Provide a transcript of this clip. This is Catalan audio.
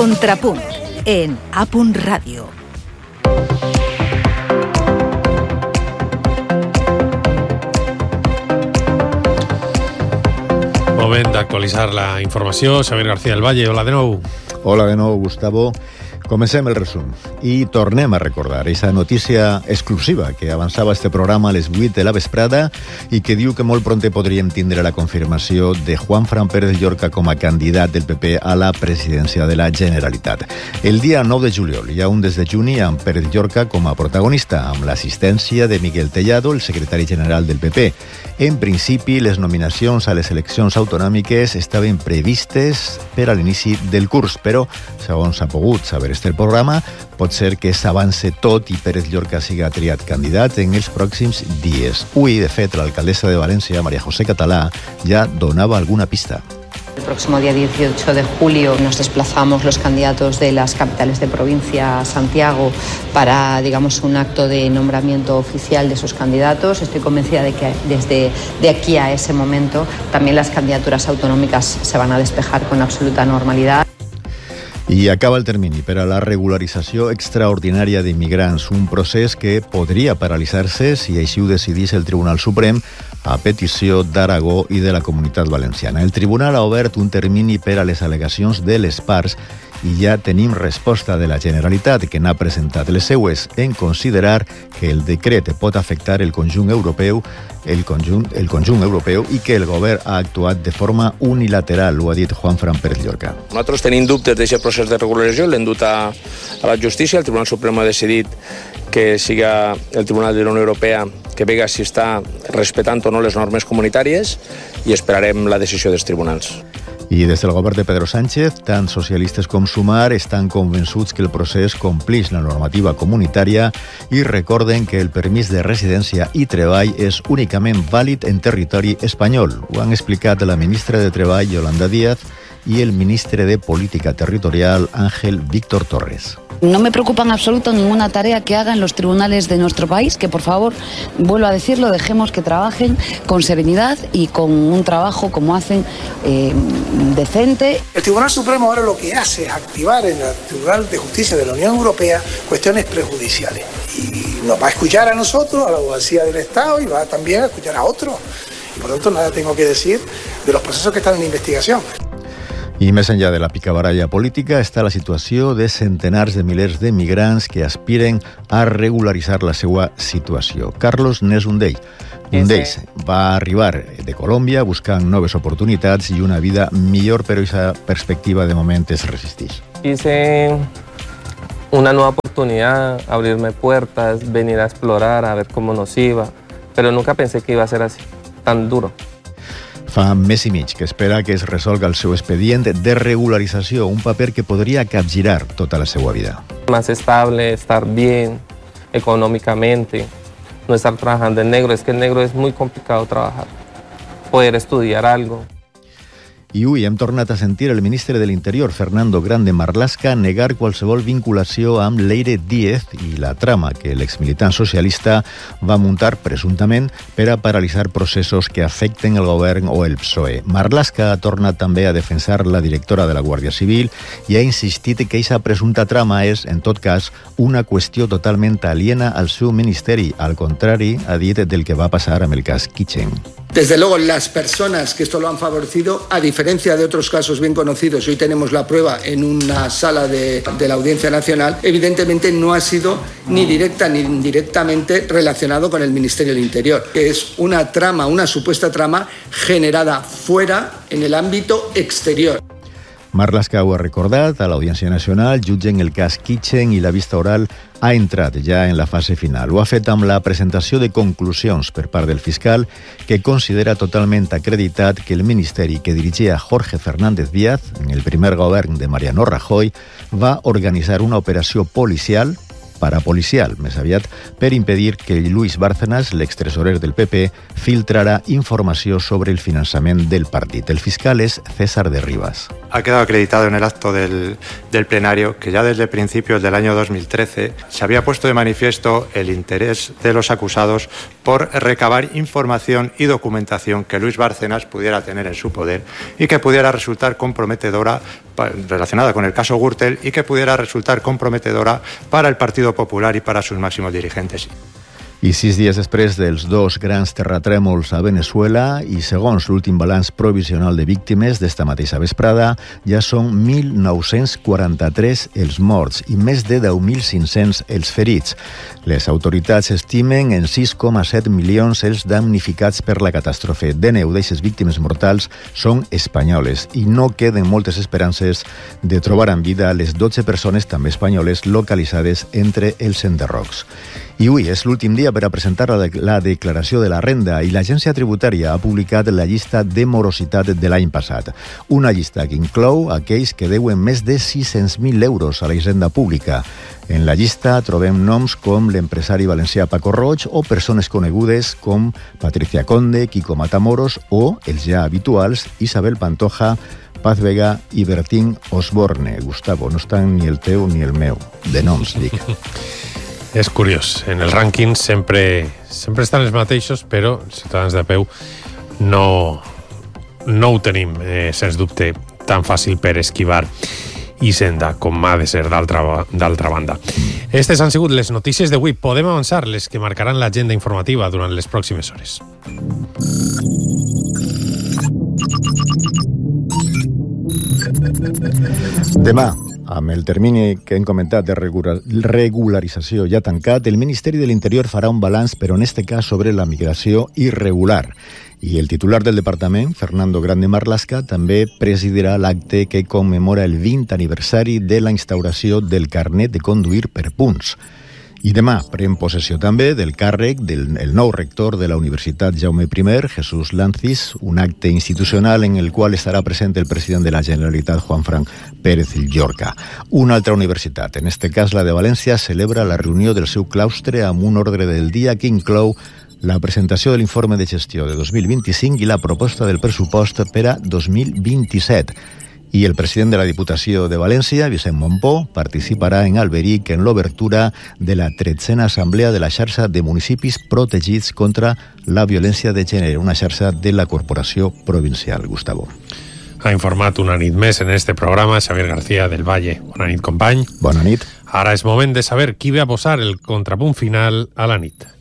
Contrapunt en A.Punt Ràdio. Moment d'actualitzar la informació. Xavier García del Valle, hola de nou. Hola de nou, Gustavo. Comencem el resum i tornem a recordar aquesta notícia exclusiva que avançava este programa a les 8 de la vesprada i que diu que molt pronte podríem tindre la confirmació de Juanfran Pérez Llorca com a candidat del PP a la presidència de la Generalitat. El dia 9 de juliol hi ha un des de juny amb Pérez Llorca com a protagonista, amb l'assistència de Miguel Tellado, el secretari general del PP. En principi, les nominacions a les eleccions autonòmiques estaven previstes per a l'inici del curs, però, segons s'ha pogut saber el programa, pot ser que s'avance tot i Pérez Llorca siga triat candidat en els pròxims dies. Avui, de fet, l'alcaldessa de València, María José Català, ja donava alguna pista. El próximo día 18 de julio nos desplazamos los candidatos de las capitales de provincia a Santiago para, digamos, un acto de nombramiento oficial de esos candidatos. Estoy convencida de que desde de aquí a ese momento también las candidaturas autonómicas se van a despejar con absoluta normalidad. I acaba el termini per a la regularització extraordinària d'immigrants, un procés que podria paralitzar-se si així ho decidís el Tribunal Suprem a petició d'Aragó i de la Comunitat Valenciana. El Tribunal ha obert un termini per a les al·legacions de les parts i ja tenim resposta de la Generalitat, que n'ha presentat les seues en considerar que el decret pot afectar el conjunt europeu i que el govern ha actuat de forma unilateral, ho ha dit Juanfran Pérez Llorca. Nosaltres tenim dubtes d'aquest procés de regularització, l'hem dut a la justícia, el Tribunal Suprem ha decidit que siga el Tribunal de la Unió Europea que vega si està respectant o no les normes comunitàries i esperarem la decisió dels tribunals. I des del govern de Pedro Sánchez, tant socialistes com Sumar estan convençuts que el procés complix la normativa comunitària i recorden que el permís de residència i treball és únicament vàlid en territori espanyol. Ho han explicat la ministra de Treball, Yolanda Díaz, y el ministro de Política Territorial, Ángel Víctor Torres. No me preocupa en absoluto ninguna tarea que hagan los tribunales de nuestro país, que por favor, vuelvo a decirlo, dejemos que trabajen con serenidad y con un trabajo como hacen decente. El Tribunal Supremo ahora lo que hace es activar en el Tribunal de Justicia de la Unión Europea cuestiones prejudiciales. Y nos va a escuchar a nosotros, a la abogacía del Estado, y va también a escuchar a otros. Y por tanto nada tengo que decir de los procesos que están en investigación. I més enllà de la picabaralla política està la situació de centenars de milers de migrants que aspiren a regularitzar la seva situació. Carlos n'és un d'ells. Un d'ells va arribar de Colòmbia buscant noves oportunitats i una vida millor, però aquesta perspectiva de moment es resisteix. Quise una nueva oportunidad, abrirme puertas, venir a explorar, a ver cómo nos iba, pero nunca pensé que iba a ser así, tan duro. Fa mes i mig que espera que es resolga el seu expedient de regularització, un paper que podria capgirar tota la seva vida. Más estable, estar bien económicamente, no estar trabajando en negro. Es que en negro es muy complicado trabajar, poder estudiar algo. I avui hem tornat a sentir el ministre de l'Interior, Fernando Grande Marlaska, negar qualsevol vinculació amb Leire Díez i la trama que l'exmilitant socialista va muntar presumptament per a paralitzar processos que afecten el govern o el PSOE. Marlaska ha tornat també a defensar la directora de la Guàrdia Civil i ha insistit que aquesta presumpta trama és, en tot cas, una qüestió totalment aliena al seu ministeri, al contrari, ha dit, del que va passar amb el cas Kitchen. Desde luego, las personas que esto lo han favorecido, a diferencia de otros casos bien conocidos, hoy tenemos la prueba en una sala de la Audiencia Nacional, evidentemente no ha sido ni directa ni indirectamente relacionado con el Ministerio del Interior, que es una trama, una supuesta trama generada fuera, en el ámbito exterior. Marlaska ho ha recordat a l'Audiència Nacional, jutgen el cas Kitchen i la vista oral ha entrat ja en la fase final. Ho ha fet amb la presentació de conclusions per part del fiscal, que considera totalment acreditat que el ministeri que dirigia Jorge Fernández Díaz, en el primer govern de Mariano Rajoy, va organitzar una operació policial, parapolicial, més aviat, per impedir que Luis Bárcenas, l'extresorer del PP, filtrara informació sobre el finançament del partit. El fiscal és César de Rivas. Ha quedado acreditado en el acto del plenario que ya desde principios del año 2013 se había puesto de manifiesto el interés de los acusados por recabar información y documentación que Luis Bárcenas pudiera tener en su poder y que pudiera resultar comprometedora relacionada con el caso Gürtel y que pudiera resultar comprometedora para el Partido Popular y para sus máximos dirigentes. I 6 dies després dels 2 grans terratrèmols a Venezuela i segons l'últim balanç provisional de víctimes d'esta mateixa vesprada, ja són 1.943 els morts i més de 10.500 els ferits. Les autoritats estimen en 6,7 milions els damnificats per la catàstrofe. De 9 d'aquestes víctimes mortals són espanyoles i no queden moltes esperances de trobar en vida les 12 persones també espanyoles localitzades entre els enderrocs. I avui és l'últim dia per a presentar la declaració de la renda i l'Agència Tributària ha publicat la llista de morositat de l'any passat. Una llista que inclou aquells que deuen més de 600.000 euros a la hisenda pública. En la llista trobem noms com l'empresari valencià Paco Roig o persones conegudes com Patricia Conde, Quico Matamoros o els ja habituals Isabel Pantoja, Paz Vega i Bertín Osborne. Gustavo, no estan ni el teu ni el meu, de noms, dic. És curiós, en el rànquing sempre estan els mateixos, però Ciutadans de peu no ho tenim, sens dubte, tan fàcil per esquivar Hisenda, com ha de ser d'altra banda. Estes han sigut les notícies d'avui. Podem avançar les que marcaran l'agenda informativa durant les pròximes hores. Demà, amb el termini que hem comentat de regularització ja tancat, el Ministeri de l'Interior farà un balanç, però en este cas sobre la migració irregular. I el titular del departament, Fernando Grande Marlaska, també presidirà l'acte que commemora el 20 aniversari de la instauració del carnet de conduir per punts. I demà pren possessió també del càrrec del nou rector de la Universitat Jaume I, Jesús Lancis, un acte institucional en el qual estarà present el president de la Generalitat, Juanfran Pérez Llorca. Una altra universitat, en este cas la de València, celebra la reunió del seu claustre amb un ordre del dia que inclou la presentació de l'informe de gestió de 2025 i la proposta del pressupost per a 2027. I el president de la Diputació de València, Vicent Mompó, participarà en Alberic en l'obertura de la 13a Assemblea de la xarxa de municipis protegits contra la violència de gènere, una xarxa de la Corporació Provincial. Gustavo. Ha informat una nit més en este programa Xavier García del Valle. Bona nit, company. Bona nit. Ara és moment de saber qui va posar el contrapunt final a la nit.